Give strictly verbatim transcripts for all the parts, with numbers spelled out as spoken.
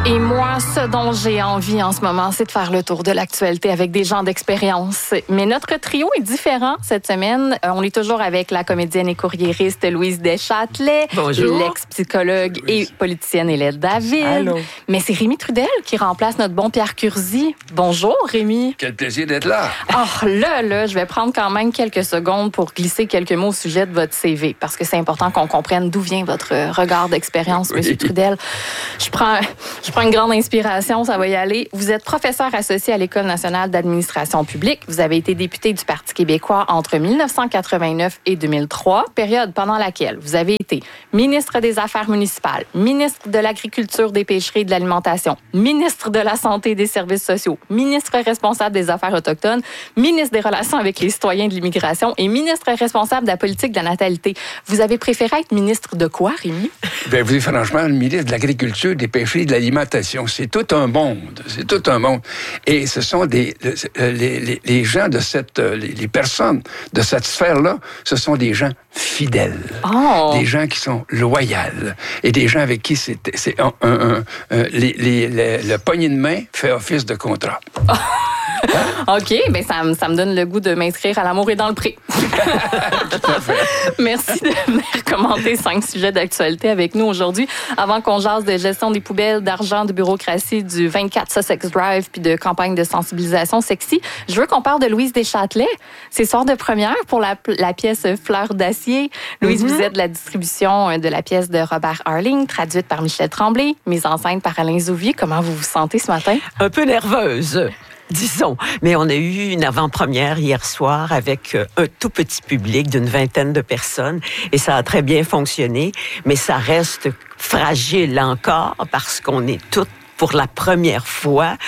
Et moi, ce dont j'ai envie en ce moment, c'est de faire le tour de l'actualité avec des gens d'expérience. Mais notre trio est différent cette semaine. Euh, on est toujours avec la comédienne et courriériste Louise Deschâtelet, Bonjour. l'ex-psychologue Louise. et politicienne Hélène David. Allô. Mais c'est Rémi Trudel qui remplace notre bon Pierre Curzi. Bonjour, Rémi. Quel plaisir d'être là. Oh, là, là, je vais prendre quand même quelques secondes pour glisser quelques mots au sujet de votre C V, parce que c'est important qu'on comprenne d'où vient votre regard d'expérience, Oui. Monsieur Trudel. Je prends, je prends une grande inspiration, ça va y aller. Vous êtes professeur associé à l'École nationale d'administration publique. Vous avez été député du Parti québécois entre dix-neuf cent quatre-vingt-neuf et deux mille trois, période pendant laquelle vous avez été ministre des Affaires municipales, ministre de l'Agriculture, des Pêcheries et de l'Alimentation, ministre de la Santé et des Services sociaux, ministre responsable des Affaires autochtones, ministre des Relations avec les citoyens et de l'immigration et ministre responsable de la politique de la natalité. Vous avez préféré être ministre de quoi, Rémi? Ben, vous êtes franchement le ministre de l'Agriculture, des Pêcheries et de l'Alimentation. C'est tout un monde. C'est tout un monde. Et ce sont des... Les, les, les gens de cette... Les, les personnes de cette sphère-là, ce sont des gens fidèles. Oh. Des gens qui sont loyaux. Et des gens avec qui c'est... c'est un, un, un, un, les, les, les, le poignet de main fait office de contrat. Oh. OK, bien, ça, ça me donne le goût de m'inscrire à l'amour et dans le pré. Merci de venir commenter cinq sujets d'actualité avec nous aujourd'hui. Avant qu'on jase de gestion des poubelles, d'argent, de bureaucratie, du vingt-quatre Sussex Drive puis de campagne de sensibilisation sexy, je veux qu'on parle de Louise Deschâtelet. C'est soir de première pour la, la pièce Fleur d'acier. Louise, mm-hmm. vous êtes de la distribution de la pièce de Robert Harling, traduite par Michel Tremblay, mise en scène par Alain Zouvier. Comment vous vous sentez ce matin? Un peu nerveuse. Disons, mais on a eu une avant-première hier soir avec un tout petit public d'une vingtaine de personnes et ça a très bien fonctionné, mais ça reste fragile encore parce qu'on est toutes pour la première fois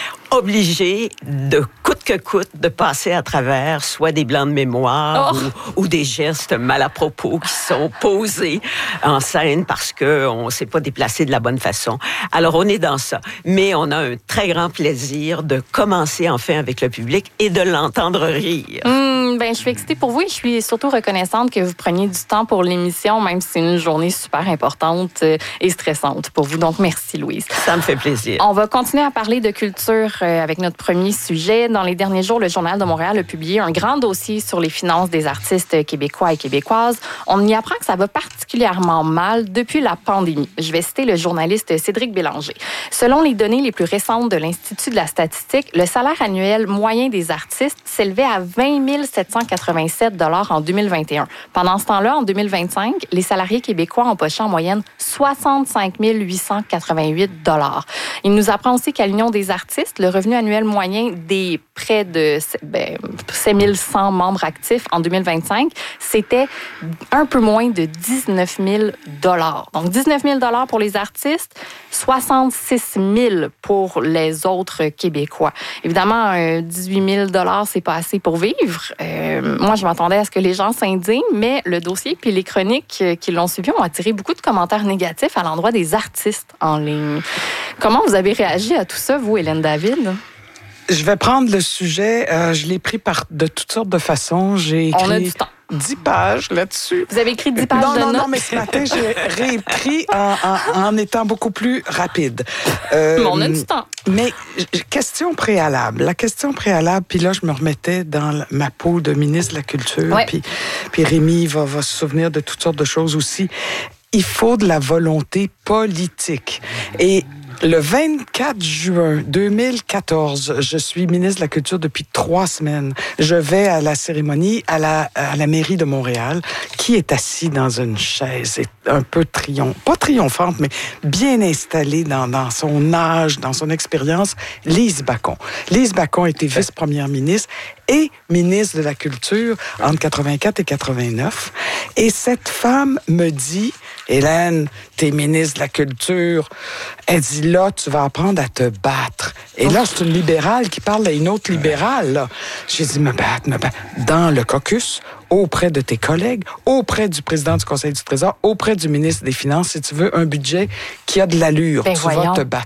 obligés de coûte que coûte de passer à travers soit des blancs de mémoire oh. ou, ou des gestes mal à propos qui sont posés en scène parce qu'on ne s'est pas déplacé de la bonne façon. Alors, on est dans ça. Mais on a un très grand plaisir de commencer enfin avec le public et de l'entendre rire. Mmh, ben, je suis excitée pour vous et je suis surtout reconnaissante que vous preniez du temps pour l'émission, même si c'est une journée super importante et stressante pour vous. Donc, merci, Louise. Ça me fait plaisir. On va continuer à parler de culture avec notre premier sujet. Dans les derniers jours, le Journal de Montréal a publié un grand dossier sur les finances des artistes québécois et québécoises. On y apprend que ça va particulièrement mal depuis la pandémie. Je vais citer le journaliste Cédric Bélanger. Selon les données les plus récentes de l'Institut de la statistique, le salaire annuel moyen des artistes s'élevait à vingt mille sept cent quatre-vingt-sept dollars en deux mille vingt et un. Pendant ce temps-là, en deux mille vingt-cinq, les salariés québécois empochaient en moyenne soixante-cinq mille huit cent quatre-vingt-huit dollars. Il nous apprend aussi qu'à l'Union des artistes, le revenu annuel moyen des près de ben, sept mille cent membres actifs en deux mille vingt-cinq, c'était un peu moins de dix-neuf mille dollars. Donc, dix-neuf mille dollars pour les artistes, soixante-six mille pour les autres Québécois. Évidemment, euh, dix-huit mille dollars, c'est pas assez pour vivre. Euh, moi, je m'attendais à ce que les gens s'indignent, mais le dossier puis les chroniques qui l'ont suivi ont attiré beaucoup de commentaires négatifs à l'endroit des artistes en ligne. Comment vous avez réagi à tout ça, vous, Hélène David? Je vais prendre le sujet. Euh, je l'ai pris par de toutes sortes de façons. J'ai écrit On a du temps. dix pages là-dessus. Vous avez écrit dix pages non, de non, notes? Non, mais ce matin, j'ai réécrit en, en, en étant beaucoup plus rapide. Euh, mais on a du temps. Mais question préalable. La question préalable, puis là, je me remettais dans ma peau de ministre de la Culture. Ouais. Puis, puis Rémi va, va se souvenir de toutes sortes de choses aussi. Il faut de la volonté politique. Et le vingt-quatre juin deux mille quatorze, je suis ministre de la Culture depuis trois semaines. Je vais à la cérémonie à la, à la mairie de Montréal, qui est assis dans une chaise un peu triomph, pas triomphante, mais bien installée dans, dans son âge, dans son expérience, Lise Bacon. Lise Bacon était vice-première ministre et ministre de la Culture entre quatre-vingt-quatre et quatre-vingt-neuf. Et cette femme me dit, Hélène, t'es ministre de la Culture. Elle dit, là, tu vas apprendre à te battre. Et là, c'est une libérale qui parle à une autre libérale. Là. J'ai dit, me battre, me battre. Dans le caucus, auprès de tes collègues, auprès du président du Conseil du Trésor, auprès du ministre des Finances, si tu veux un budget qui a de l'allure, ben tu voyons. vas te battre.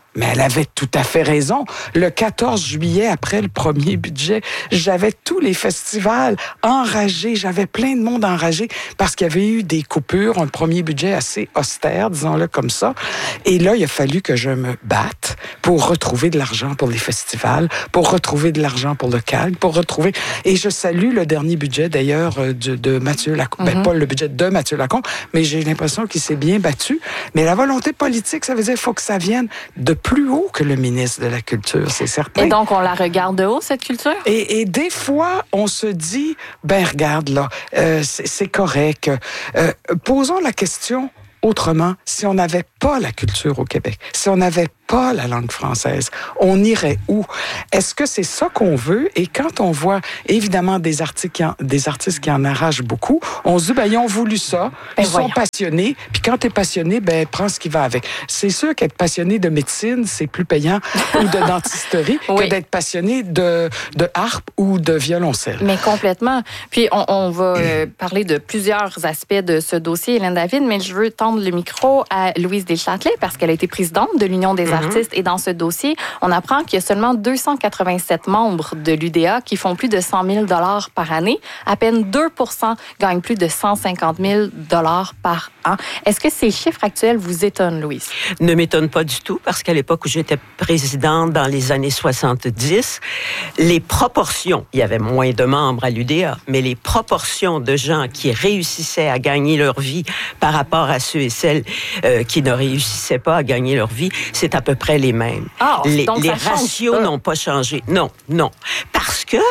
Mais elle avait tout à fait raison. Le quatorze juillet, après le premier budget, j'avais tous les festivals enragés. J'avais plein de monde enragé parce qu'il y avait eu des coupures, un premier budget assez austère, disons-le comme ça. Et là, il a fallu que je me batte pour retrouver de l'argent pour les festivals, pour retrouver de l'argent pour le C A G, pour retrouver... Et je salue le dernier budget, d'ailleurs, de, de Mathieu Lacombe. Mm-hmm. Ben, pas le budget de Mathieu Lacombe, mais j'ai l'impression qu'il s'est bien battu. Mais la volonté politique, ça veut dire qu'il faut que ça vienne de plus haut que le ministre de la Culture, c'est certain. Et donc, on la regarde de haut, cette culture? Et, et des fois, on se dit, ben regarde là, euh, c'est, c'est correct. Euh, posons la question autrement. Si on n'avait pas la culture au Québec, si on n'avait pas la langue française, on irait où? Est-ce que c'est ça qu'on veut? Et quand on voit, évidemment, des artistes qui en, des artistes qui en arrachent beaucoup, on se dit, ben, ils ont voulu ça, ils ben sont voyons. passionnés, puis quand t'es passionné, ben, prends ce qui va avec. C'est sûr qu'être passionné de médecine, c'est plus payant, ou de dentisterie, oui. que d'être passionné de, de harpe ou de violoncelle. Mais complètement. Puis, on, on va euh, parler de plusieurs aspects de ce dossier, Hélène David, mais je veux tendre le micro à Louise Deschâtelet, parce qu'elle a été présidente de l'Union des mm-hmm. artistes. Et dans ce dossier, on apprend qu'il y a seulement deux cent quatre-vingt-sept membres de l'U D A qui font plus de cent mille dollars par année. À peine deux pour cent gagnent plus de cent cinquante mille dollars par an. Est-ce que ces chiffres actuels vous étonnent, Louise? Ne m'étonne pas du tout, parce qu'à l'époque où j'étais présidente dans les années soixante-dix, les proportions, il y avait moins de membres à l'U D A, mais les proportions de gens qui réussissaient à gagner leur vie par rapport à ceux et celles euh, qui ne réussissaient pas à gagner leur vie, c'est à peu près les mêmes. Oh, les donc les ratios n'ont pas changé. Non, non. Parce que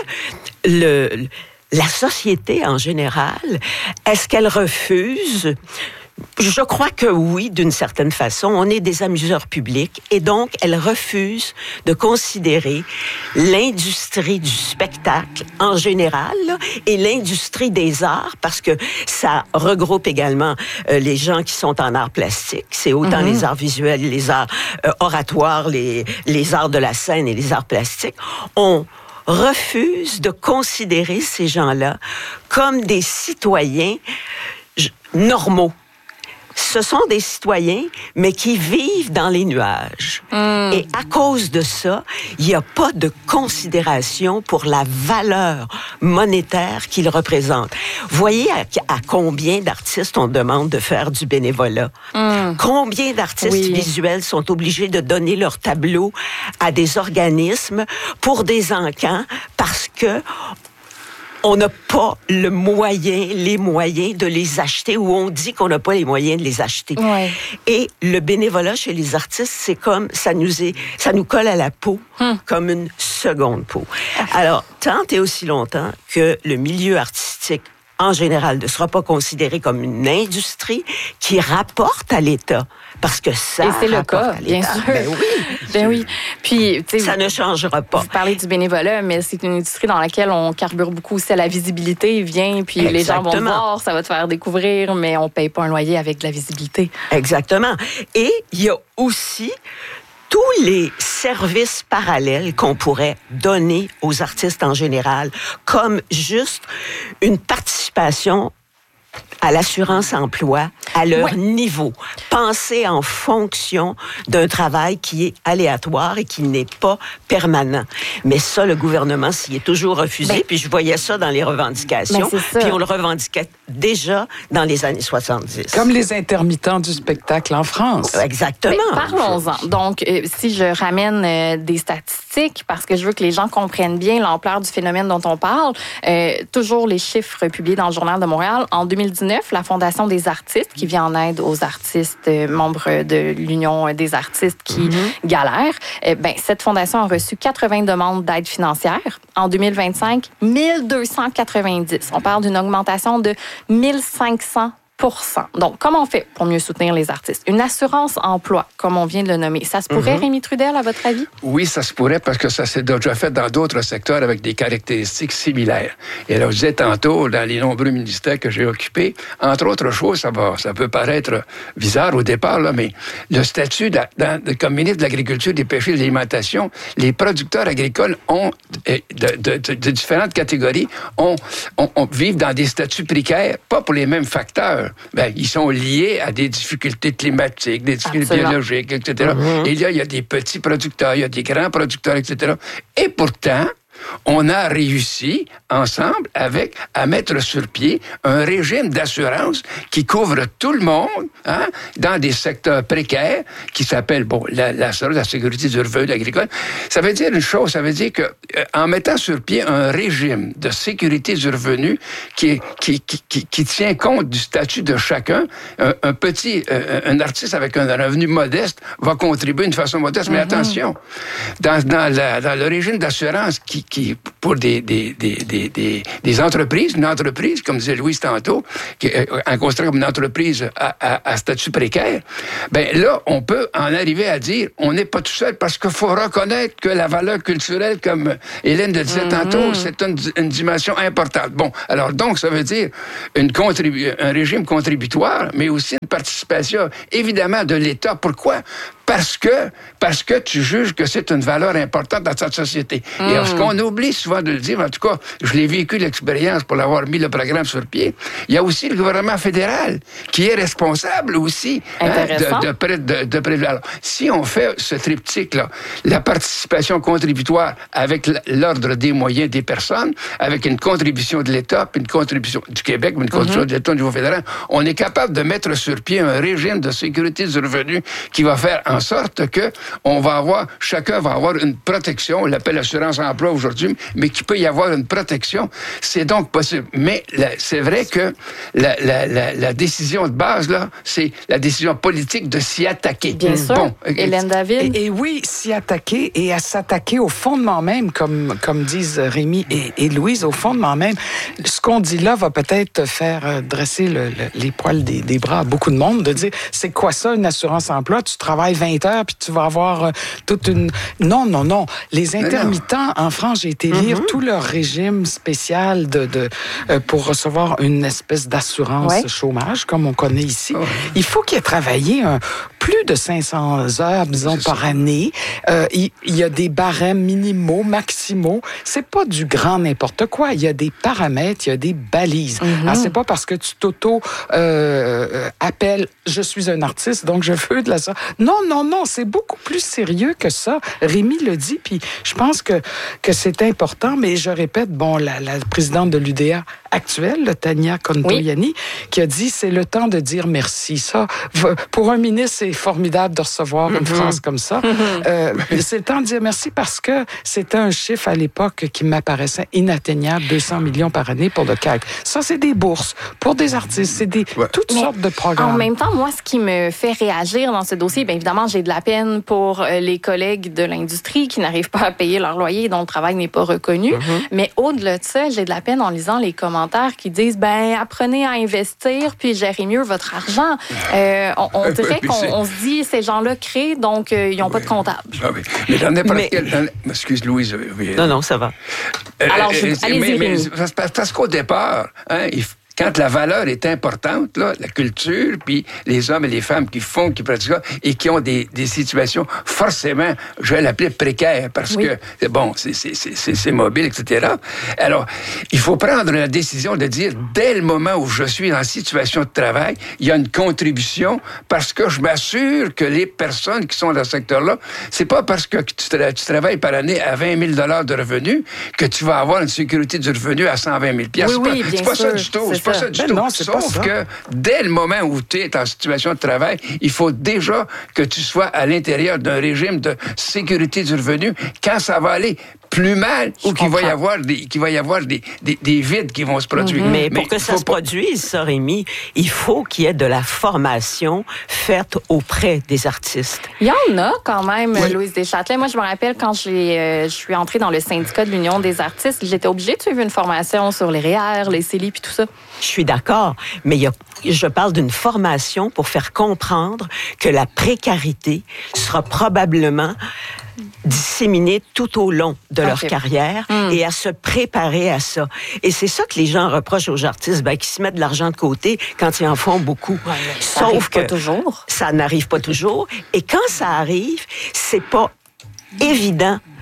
le, la société en général, est-ce qu'elle refuse... Je crois que oui, d'une certaine façon. On est des amuseurs publics et donc elle refuse de considérer l'industrie du spectacle en général là, et l'industrie des arts, parce que ça regroupe également euh, les gens qui sont en arts plastiques. C'est autant mm-hmm. les arts visuels, les arts euh, oratoires, les, les arts de la scène et les arts plastiques. On refuse de considérer ces gens-là comme des citoyens normaux. Ce sont des citoyens, mais qui vivent dans les nuages. Mm. Et à cause de ça, il n'y a pas de considération pour la valeur monétaire qu'ils représentent. Voyez à, à combien d'artistes on demande de faire du bénévolat. Mm. Combien d'artistes oui. visuels sont obligés de donner leur tableau à des organismes pour des encans parce que on n'a pas le moyen, les moyens de les acheter, ou on dit qu'on n'a pas les moyens de les acheter. Ouais. Et le bénévolat chez les artistes, c'est comme, ça nous est, ça nous colle à la peau, hum. comme une seconde peau. Alors, tant et aussi longtemps que le milieu artistique en général, ne sera pas considéré comme une industrie qui rapporte à l'État. Parce que ça Et c'est le cas, bien sûr. Ben oui. Ben oui. Puis, tu sais, ça ne changera pas. Vous parlez du bénévolat, mais c'est une industrie dans laquelle on carbure beaucoup aussi à la visibilité. Viens, puis Exactement. Les gens vont voir, ça va te faire découvrir, mais on ne paye pas un loyer avec de la visibilité. Exactement. Et il y a aussi tous les services parallèles qu'on pourrait donner aux artistes en général, comme juste une participation à l'assurance-emploi, à leur ouais. niveau. Penser en fonction d'un travail qui est aléatoire et qui n'est pas permanent. Mais ça, le gouvernement s'y est toujours refusé. Ben, puis je voyais ça dans les revendications. Ben puis on le revendiquait déjà dans les années soixante-dix. Comme les intermittents du spectacle en France. Exactement. Mais parlons-en. Donc, euh, si je ramène euh, des statistiques, parce que je veux que les gens comprennent bien l'ampleur du phénomène dont on parle, euh, toujours les chiffres publiés dans le Journal de Montréal. En deux mille dix-neuf, la Fondation des artistes, qui vient en aide aux artistes euh, membres de l'Union des artistes qui mm-hmm. galèrent, euh, ben, cette fondation a reçu quatre-vingts demandes d'aide financière. En deux mille vingt-cinq, mille deux cent quatre-vingt-dix. On parle d'une augmentation de mille cinq cents pour cent. Donc, comment on fait pour mieux soutenir les artistes? Une assurance-emploi, comme on vient de le nommer. Ça se pourrait, mm-hmm. Rémi Trudel, à votre avis? Oui, ça se pourrait parce que ça s'est déjà fait dans d'autres secteurs avec des caractéristiques similaires. Et là, je disais tantôt, dans les nombreux ministères que j'ai occupés, entre autres choses, ça va, ça peut paraître bizarre au départ, là, mais le statut de, de, comme ministre de l'Agriculture, des Pêcheries et de l'Alimentation, les producteurs agricoles ont, de, de, de, de différentes catégories, ont, ont, ont, vivent dans des statuts précaires, pas pour les mêmes facteurs. ben, ils sont liés à des difficultés climatiques, des difficultés Absolument. biologiques, et cetera. Mm-hmm. Et là, il y a des petits producteurs, il y a des grands producteurs, et cetera. Et pourtant, on a réussi, ensemble, avec, à mettre sur pied un régime d'assurance qui couvre tout le monde, hein, dans des secteurs précaires, qui s'appelle, bon, la, la, la sécurité du revenu agricole. Ça veut dire une chose, ça veut dire que, euh, en mettant sur pied un régime de sécurité du revenu qui, qui, qui, qui, qui tient compte du statut de chacun, un, un petit, euh, un artiste avec un revenu modeste va contribuer d'une façon modeste, mm-hmm. mais attention, dans, dans, la, dans le régime d'assurance qui qui, pour des, des, des, des, des, des entreprises, une entreprise, comme disait Louise tantôt, qui est considérée comme une entreprise à, à, à statut précaire, ben là, on peut en arriver à dire, on n'est pas tout seul, parce qu'il faut reconnaître que la valeur culturelle, comme Hélène le disait mm-hmm. tantôt, c'est une, une dimension importante. Bon, alors donc, ça veut dire une contribu- un régime contributoire, mais aussi une participation, évidemment, de l'État. Pourquoi? Parce que, parce que tu juges que c'est une valeur importante dans cette société. Mm. Et alors, ce qu'on oublie souvent de le dire, en tout cas, je l'ai vécu l'expérience pour l'avoir mis le programme sur pied, il y a aussi le gouvernement fédéral qui est responsable aussi hein, de, de, près de, de près. Alors, si on fait ce triptyque-là, la participation contributoire avec l'ordre des moyens des personnes, avec une contribution de l'État, puis une contribution du Québec, puis une contribution mm-hmm. de l'État au niveau fédéral, on est capable de mettre sur pied un régime de sécurité du revenu qui va faire en sorte que on va avoir, chacun va avoir une protection, on l'appelle assurance-emploi aujourd'hui, mais qu'il peut y avoir une protection. C'est donc possible. Mais la, c'est vrai que la, la, la, la décision de base, là, c'est la décision politique de s'y attaquer. Bien sûr. Bon, Hélène David. Et, et oui, s'y attaquer et à s'attaquer au fondement même, comme, comme disent Rémi et, et Louise, au fondement même. Ce qu'on dit là va peut-être faire dresser le, le, les poils des, des bras à beaucoup de monde, de dire, c'est quoi ça, une assurance-emploi? Tu travailles vingt heures, puis tu vas avoir euh, toute une... Non, non, non. Les intermittents, en France, j'ai été lire mm-hmm. tout leur régime spécial de, de, euh, pour recevoir une espèce d'assurance ouais. chômage, comme on connaît ici. Oh. Il faut qu'ils aient travaillé un, plus de cinq cents heures, disons, C'est par ça. année. Euh, il, il y a des barèmes minimaux, maximaux. C'est pas du grand n'importe quoi. Il y a des paramètres, il y a des balises. Mm-hmm. Alors, c'est pas parce que tu t'auto euh, appelles « je suis un artiste, donc je veux de la... » Non, non, non, c'est beaucoup plus sérieux que ça. Rémi le dit, puis je pense que, que c'est important, mais je répète, bon, la, la présidente de l'U D A actuelle, le Tania Contoyani, oui. qui a dit, c'est le temps de dire merci. Ça, pour un ministre, c'est formidable de recevoir mm-hmm. une phrase comme ça. Mm-hmm. Euh, c'est le temps de dire merci parce que c'était un chiffre à l'époque qui m'apparaissait inatteignable, deux cents millions par année pour le C A C. Ça, c'est des bourses pour des artistes, c'est des, ouais. toutes mais sortes de programmes. En même temps, moi, ce qui me fait réagir dans ce dossier, bien évidemment, j'ai de la peine pour les collègues de l'industrie qui n'arrivent pas à payer leur loyer et dont le travail n'est pas reconnu. Mm-hmm. Mais au-delà de ça, j'ai de la peine en lisant les commentaires qui disent, ben apprenez à investir puis gérez mieux votre argent. Euh, on, on dirait qu'on on se dit, ces gens-là créent, donc euh, ils n'ont oui. pas de comptable. Ah oui. Mais dans n'importe mais... quel... Dans... Excuse, Louise. Oui. Non, non, ça va. Euh, Alors, je... euh, allez-y, mais, mais, parce qu'au départ, hein, il faut quand la valeur est importante, là, la culture, puis les hommes et les femmes qui font, qui pratiquent ça, et qui ont des, des situations forcément, je vais l'appeler précaires, parce oui. que, bon, c'est, c'est, c'est, c'est mobile, et cetera. Alors, il faut prendre la décision de dire, dès le moment où je suis en situation de travail, il y a une contribution, parce que je m'assure que les personnes qui sont dans ce secteur-là, c'est pas parce que tu, tra- tu travailles par année à vingt mille dollars de revenus que tu vas avoir une sécurité du revenu à cent vingt mille dollars. Oui, c'est pas, oui, c'est pas ça du tout. C'est pas ça du ben tout. non, c'est Sauf pas ça. que dès le moment où tu es en situation de travail, il faut déjà que tu sois à l'intérieur d'un régime de sécurité du revenu quand ça va aller plus mal ou qu'il va y avoir des, qu'il va y avoir des, des, des vides qui vont se produire. Mm-hmm. Mais, Mais pour que ça se pas... produise, ça, Rémi, il faut qu'il y ait de la formation faite auprès des artistes. Il y en a quand même, oui. Louise Deschâtelet. Moi, je me rappelle quand j'ai, euh, je suis entrée dans le syndicat de l'Union des artistes, j'étais obligée de suivre une formation sur les R E E R, les C E L I puis tout ça. Je suis d'accord, mais il y a, je parle d'une formation pour faire comprendre que la précarité sera probablement disséminés tout au long de okay. leur carrière mm. et à se préparer à ça. Et c'est ça que les gens reprochent aux artistes, ben, qui se mettent de l'argent de côté quand ils en font beaucoup. Ouais, ça Sauf que pas toujours. ça n'arrive pas toujours. Et quand ça arrive, c'est pas évident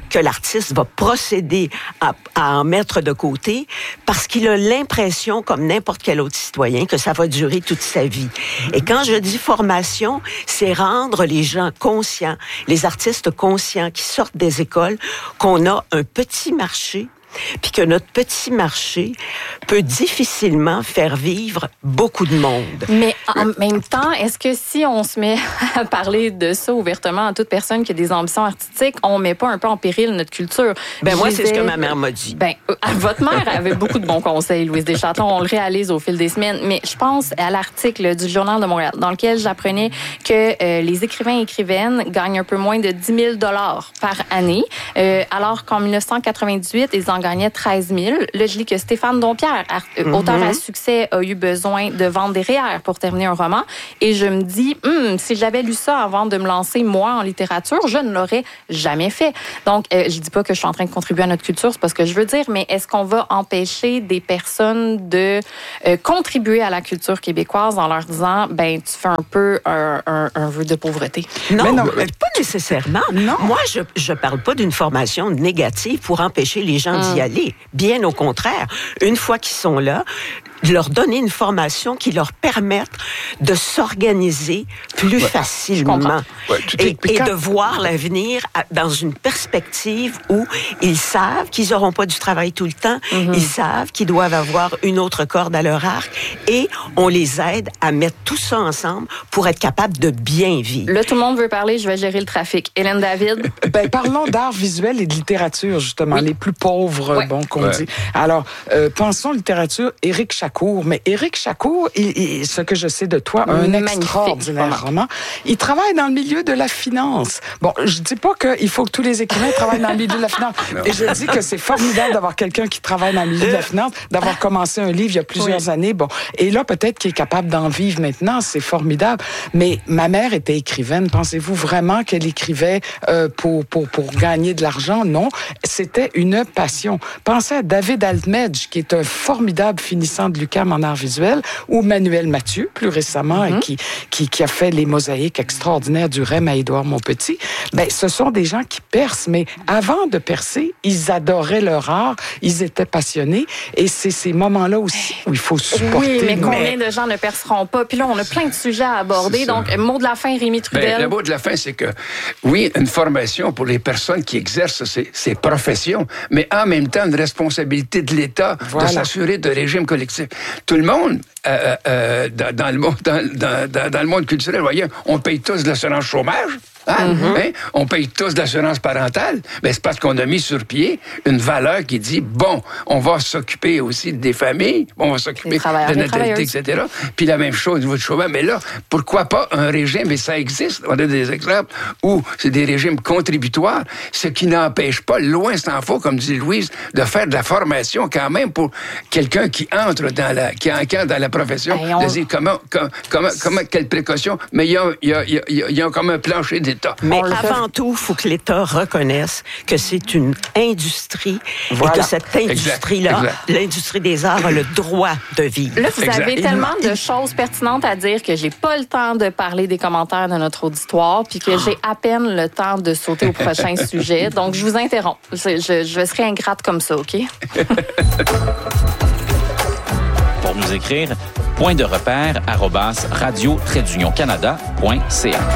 que l'artiste va procéder à, à en mettre de côté parce qu'il a l'impression, comme n'importe quel autre citoyen, que ça va durer toute sa vie. Et quand je dis formation, c'est rendre les gens conscients, les artistes conscients qui sortent des écoles, qu'on a un petit marché, puis que notre petit marché peut difficilement faire vivre beaucoup de monde. Mais en même temps, est-ce que si on se met à parler de ça ouvertement à toute personne qui a des ambitions artistiques, on met pas un peu en péril notre culture? Ben moi, c'est ce que ma mère m'a dit. Ben, euh, votre mère avait beaucoup de bons conseils, Louise Deschâtelons. On le réalise au fil des semaines. Mais je pense à l'article du Journal de Montréal dans lequel j'apprenais que euh, les écrivains et écrivaines gagnent un peu moins de dix mille dollars par année, euh, alors qu'en dix-neuf cent quatre-vingt-dix-huit, ils en gagnait treize mille. Là, je lis que Stéphane Dompierre, mm-hmm. auteur à succès, a eu besoin de vendre des R E E R pour terminer un roman. Et je me dis, hm, si j'avais lu ça avant de me lancer, moi, en littérature, je ne l'aurais jamais fait. Donc, euh, je dis pas que je suis en train de contribuer à notre culture, c'est pas ce que je veux dire, mais est-ce qu'on va empêcher des personnes de euh, contribuer à la culture québécoise en leur disant, ben, tu fais un peu un, un, un vœu de pauvreté? Non, mais non mais pas nécessairement. Non. Moi, je je parle pas d'une formation négative pour empêcher les gens mm. d'y aller. Bien au contraire, une fois qu'ils sont là, leur donner une formation qui leur permette de s'organiser plus ouais, facilement ouais, et, et de voir l'avenir dans une perspective où ils savent qu'ils n'auront pas du travail tout le temps, mm-hmm. ils savent qu'ils doivent avoir une autre corde à leur arc et on les aide à mettre tout ça ensemble pour être capable de bien vivre. Là, tout le monde veut parler, je vais gérer le trafic. Hélène David? Ben, parlons d'art visuel et de littérature, justement, oui. les plus pauvres, ouais. bon, qu'on ouais. dit. Alors, euh, pensons littérature, Éric Chacour. Mais Éric Chacour, il, il, ce que je sais de toi, un Magnifique. extraordinaire roman. Il travaille dans le milieu de la finance. Bon, je dis pas qu'il faut que tous les écrivains travaillent dans le milieu de la finance. Non. Et je dis que c'est formidable d'avoir quelqu'un qui travaille dans le milieu de la finance, d'avoir commencé un livre il y a plusieurs oui. années. Bon, et là, peut-être qu'il est capable d'en vivre maintenant. C'est formidable. Mais ma mère était écrivaine. Pensez-vous vraiment qu'elle écrivait euh, pour, pour, pour gagner de l'argent? Non. C'était une passion. Pensez à David Altmedge, qui est un formidable finissant de l'U Q A M en art visuel, ou Manuel Mathieu, plus récemment, mm-hmm. qui, qui, qui a fait les mosaïques extraordinaires du Rem à Édouard Montpetit. Ben, ce sont des gens qui percent, mais avant de percer, ils adoraient leur art, ils étaient passionnés, et c'est ces moments-là aussi où il faut supporter. Oui, mais combien mais... de gens ne perceront pas? Puis là, on a plein de sujets à aborder, donc mot de la fin, Rémi Trudel. Ben, le mot de la fin, c'est que, oui, une formation pour les personnes qui exercent ces, ces professions, mais en même temps, une responsabilité de l'État voilà. de s'assurer de régime collectif. Tout le monde, euh, euh, dans, dans, le monde, dans, dans, dans le monde culturel, voyez, on paye tous de l'assurance chômage. Hein? Mm-hmm. Hein? On paye tous de l'assurance parentale. Mais c'est parce qu'on a mis sur pied une valeur qui dit, bon, on va s'occuper aussi des familles, on va s'occuper de natalité, et cetera. Puis la même chose au niveau du chômage. Mais là, pourquoi pas un régime, et ça existe, on a des exemples, où c'est des régimes contributoires, ce qui n'empêche pas, loin s'en faut, comme dit Louise, de faire de la formation quand même pour quelqu'un qui entre dans la, qui entre dans la profession, hey, on... de dire comment, comment, comment, comment, quelles précautions, mais il y a, il y a, il y a, il y a comme un plancher des Mais avant tout, il faut que l'État reconnaisse que c'est une industrie voilà. et que cette industrie-là, exact, exact. l'industrie des arts, a le droit de vivre. Là, vous exact. avez tellement de choses pertinentes à dire que j'ai pas le temps de parler des commentaires de notre auditoire, puis que j'ai à peine le temps de sauter au prochain sujet. Donc, je vous interromps. Je, je, je serai ingrate comme ça, OK? Pour nous écrire, point de repère arobase radio trait d'union canada point c a.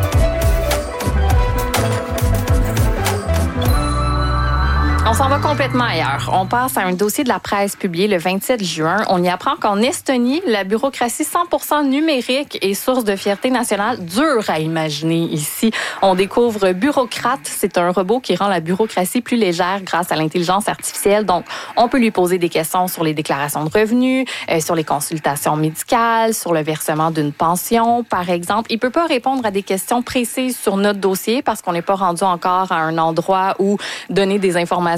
On s'en va complètement ailleurs. On passe à un dossier de la presse publié le vingt-sept juin. On y apprend qu'en Estonie, la bureaucratie cent pour cent numérique est source de fierté nationale. Dur à imaginer ici. On découvre Bureaucrate. C'est un robot qui rend la bureaucratie plus légère grâce à l'intelligence artificielle. Donc, on peut lui poser des questions sur les déclarations de revenus, euh, sur les consultations médicales, sur le versement d'une pension, par exemple. Il peut pas répondre à des questions précises sur notre dossier parce qu'on n'est pas rendu encore à un endroit où donner des informations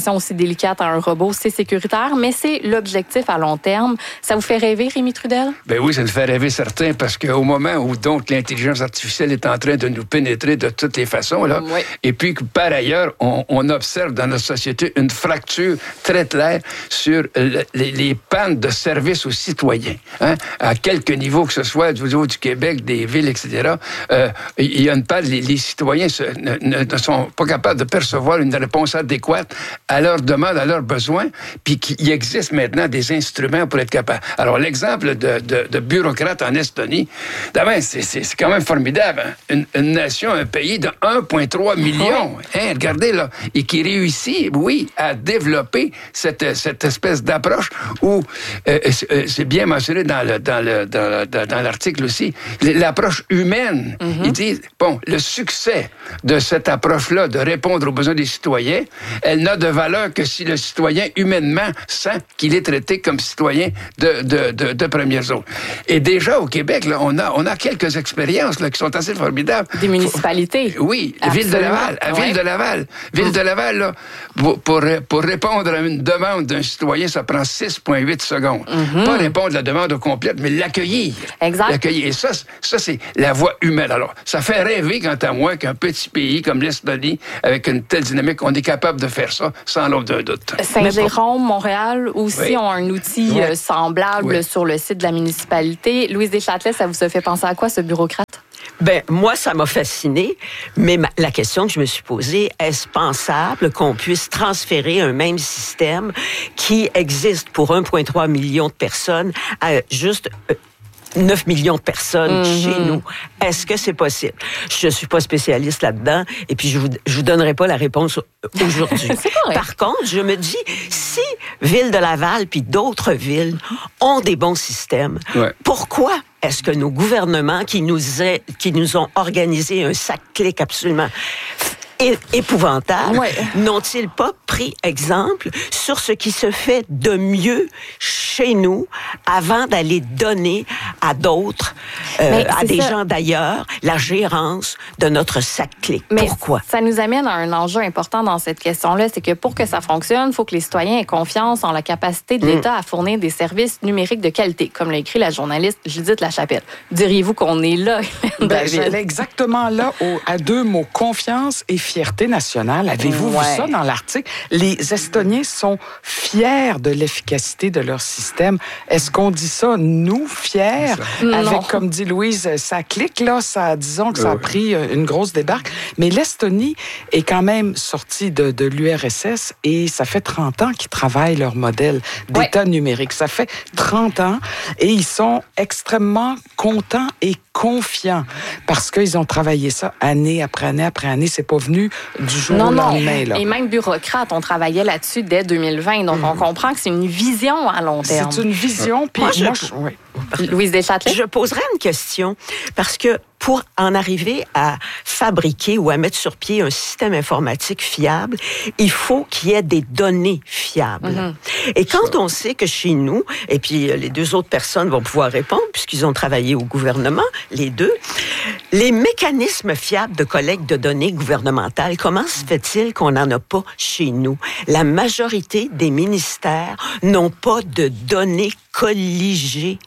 situation aussi délicate à un robot, c'est sécuritaire, mais c'est l'objectif à long terme. Ça vous fait rêver, Rémi Trudel? Ben oui, ça nous fait rêver certains, parce qu'au moment où donc l'intelligence artificielle est en train de nous pénétrer de toutes les façons, là, oui. et puis que par ailleurs, on, on observe dans notre société une fracture très claire sur le, les, les pannes de services aux citoyens, hein, à quelque niveau que ce soit, du niveau du Québec, des villes, et cetera. Euh, il y a une panne, les, les citoyens se, ne, ne sont pas capables de percevoir une réponse adéquate à leurs demandes, à leurs besoins, puis qu'il existe maintenant des instruments pour être capable. Alors, l'exemple de, de, de bureaucrates en Estonie, d'abord, c'est, c'est, c'est quand même formidable. Hein? Une, une nation, un pays de un virgule trois million, hein, regardez là, et qui réussit, oui, à développer cette, cette espèce d'approche où, euh, c'est bien mentionné dans, le, dans, le, dans, dans, dans l'article aussi, l'approche humaine. Mm-hmm. Ils disent, bon, le succès de cette approche-là, de répondre aux besoins des citoyens, elle n'a de valeur que si le citoyen, humainement, sent qu'il est traité comme citoyen de, de, de, de première zone. Et déjà, au Québec, là, on a, on a quelques expériences là, qui sont assez formidables. Des municipalités. Faut, oui, la Ville de Laval. À ouais. Ville de Laval. Ville mmh. de Laval, là, pour, pour, pour répondre à une demande d'un citoyen, ça prend six virgule huit secondes. Mmh. Pas répondre à la demande au complète, mais l'accueillir. Exact. L'accueillir. Et ça, ça, c'est la voie humaine. Alors, ça fait rêver, quant à moi, qu'un petit pays comme l'Estonie, avec une telle dynamique, on est capable de faire ça sans l'ombre d'un doute. Saint-Jérôme, Montréal aussi oui. ont un outil oui. semblable oui. sur le site de la municipalité. Louise Deschâtelet, ça vous a fait penser à quoi, ce bureaucrate? Ben moi, ça m'a fasciné, mais ma, la question que je me suis posée, est-ce pensable qu'on puisse transférer un même système qui existe pour un virgule trois million de personnes à juste... Euh, neuf millions de personnes mm-hmm. chez nous. Est-ce que c'est possible? Je suis pas spécialiste là-dedans et puis je vous, je vous donnerai pas la réponse aujourd'hui. Par contre, je me dis, si Ville de Laval puis d'autres villes ont des bons systèmes, ouais. pourquoi est-ce que nos gouvernements qui nous, a, qui nous ont organisé un sac-clic absolument épouvantable, ouais. n'ont-ils pas pris exemple sur ce qui se fait de mieux chez nous avant d'aller donner à d'autres, euh, à des ça. gens d'ailleurs, la gérance de notre sac-clé? Pourquoi? Ça nous amène à un enjeu important dans cette question-là, c'est que pour que ça fonctionne, il faut que les citoyens aient confiance en la capacité de l'État mmh. à fournir des services numériques de qualité, comme l'a écrit la journaliste Judith Lachapelle. Diriez-vous qu'on est là, ben, j'allais exactement là, au, à deux mots, confiance et fierté nationale. Avez-vous ouais. vu ça dans l'article? Les Estoniens sont fiers de l'efficacité de leur système. Est-ce qu'on dit ça, nous, fiers? Ça. Avec, non. comme dit Louise, ça clique, là, ça, disons que ça a pris une grosse débarque. Mais l'Estonie est quand même sortie de, de l'U R S S et ça fait trente ans qu'ils travaillent leur modèle d'État ouais. numérique. Ça fait trente ans et ils sont extrêmement contents et confiants parce qu'ils ont travaillé ça année après année après année. C'est pas venu du jour non, au non. lendemain. Là. Et même bureaucrates, on travaillait là-dessus dès deux mille vingt. Donc, mmh. on comprend que c'est une vision à long terme. C'est une vision. Puis moi, je... moi, je... Oui. Louise Deschâtelet? Je poserais une question parce que pour en arriver à fabriquer ou à mettre sur pied un système informatique fiable, il faut qu'il y ait des données fiables. Mm-hmm. Et quand on sait que chez nous, et puis les deux autres personnes vont pouvoir répondre puisqu'ils ont travaillé au gouvernement, les deux, les mécanismes fiables de collecte de données gouvernementales, comment se fait-il qu'on n'en a pas chez nous? La majorité des ministères n'ont pas de données colligées.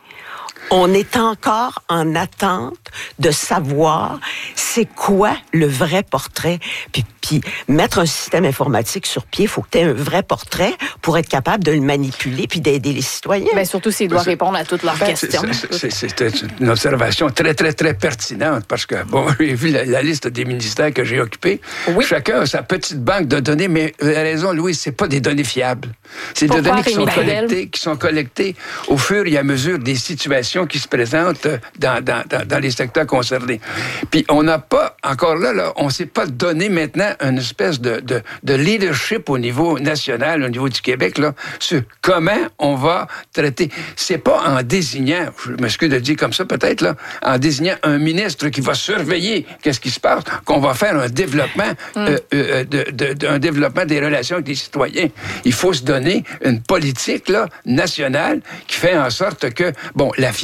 On est encore en attente de savoir c'est quoi le vrai portrait. Puis, puis mettre un système informatique sur pied, il faut que tu aies un vrai portrait pour être capable de le manipuler puis d'aider les citoyens. Bien, surtout s'il doit répondre à toutes leurs ben, questions. C'est, c'est, c'est une observation très, très, très pertinente parce que, bon, j'ai vu la, la liste des ministères que j'ai occupés. Oui. Chacun a sa petite banque de données, mais vous avez raison, Louise, c'est pas des données fiables. C'est des données qui sont, collectées, qui sont collectées au fur et à mesure des situations qui se présentent dans, dans, dans, dans les secteurs concernés. Puis on n'a pas, encore là, là on ne s'est pas donné maintenant une espèce de, de, de leadership au niveau national, au niveau du Québec, là, sur comment on va traiter. C'est pas en désignant, je m'excuse de le dire comme ça peut-être, là, en désignant un ministre qui va surveiller qu'est-ce qui se passe, qu'on va faire un développement, mm. euh, euh, de, de, de, un développement des relations avec les citoyens. Il faut se donner une politique là, nationale qui fait en sorte que, bon, la fiabilité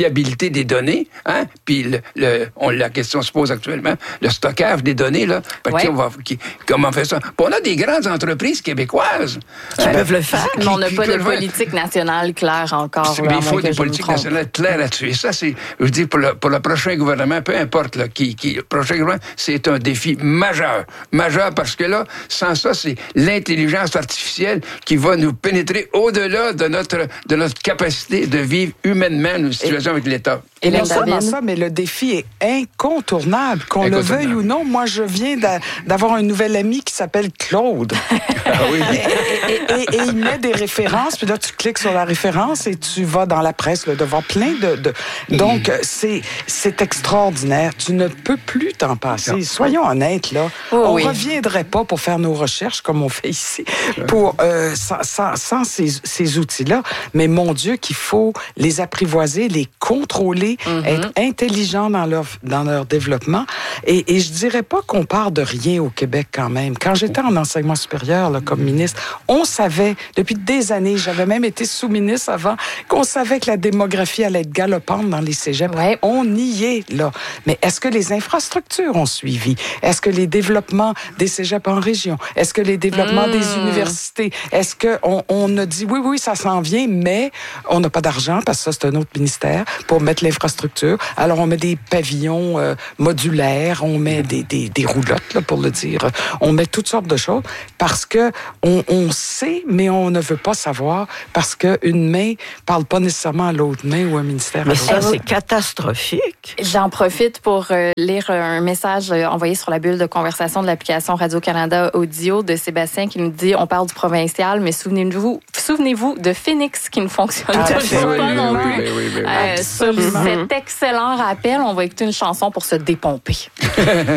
fiabilité des données, hein, puis le, le, on, la question se pose actuellement, le stockage des données, là, parce ouais. qu'on va, qui, comment on fait ça? Puis on a des grandes entreprises québécoises qui hein, peuvent le faire. Mais on n'a pas de politique nationale claire encore. Mais il faut des politiques nationales claires là-dessus. Et ça, c'est, je dis, pour le, pour le prochain gouvernement, peu importe là, qui, qui, le prochain gouvernement, c'est un défi majeur. Majeur parce que là, sans ça, c'est l'intelligence artificielle qui va nous pénétrer au-delà de notre, de notre capacité de vivre humainement une situation et, avec l'État. Et non seulement ça, mais le défi est incontournable. Qu'on le veuille ou non, moi, je viens d'a, d'avoir un nouvel ami qui s'appelle Claude. Ah oui. et, et, et, et il met des références, puis là, tu cliques sur la référence et tu vas dans la presse, le devoir plein de... de... Donc, c'est, c'est extraordinaire. Tu ne peux plus t'en passer. Soyons honnêtes, là. Oh, on oui. ne reviendrait pas pour faire nos recherches comme on fait ici, pour, euh, sans, sans, sans ces, ces outils-là. Mais mon Dieu, qu'il faut les apprivoiser, les contrôler, mm-hmm. être intelligents dans leur, dans leur développement. Et, et je dirais pas qu'on part de rien au Québec quand même. Quand j'étais en enseignement supérieur, là, comme ministre, on savait, depuis des années, j'avais même été sous-ministre avant, qu'on savait que la démographie allait être galopante dans les cégeps. Ouais. On y est, là. Mais est-ce que les infrastructures ont suivi? Est-ce que les développements des cégeps en région? Est-ce que les développements mmh. des universités? Est-ce qu'on on a dit, oui, oui, ça s'en vient, mais on n'a pas d'argent, parce que ça, c'est un autre ministère, pour mettre l'infrastructure. Alors, on met des pavillons euh, modulaires, on met des, des, des roulottes, là, pour le dire. On met toutes sortes de choses, parce que on, on sait, mais on ne veut pas savoir, parce qu'une main parle pas nécessairement à l'autre main ou un ministère. Mais ça, c'est catastrophique. J'en profite pour euh, lire un message euh, envoyé sur la bulle de conversation de l'application Radio-Canada Audio de Sébastien qui nous dit « On parle du provincial, mais souvenez-vous, souvenez-vous de Phoenix qui ne fonctionne Ah, toujours oui, pas oui, non oui, plus. oui, oui, oui, oui. Euh, sur cet excellent rappel, on va écouter une chanson pour se dépomper.